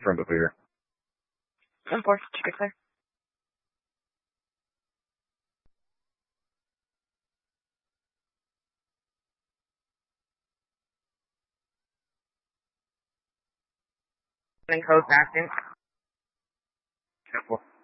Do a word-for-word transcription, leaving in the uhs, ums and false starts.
front over here. ten four, check it clear. Code acting. ten four.